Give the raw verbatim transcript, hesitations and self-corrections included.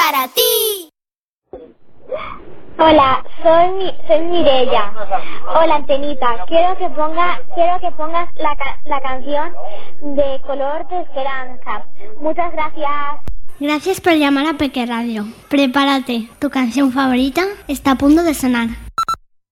para ti. Hola, soy mi, soy Mireia. Hola, Antenita. Quiero que ponga, quiero que pongas la, la canción de Color de Esperanza. Muchas gracias. Gracias por llamar a Peque Radio. Prepárate, tu canción favorita está a punto de sonar.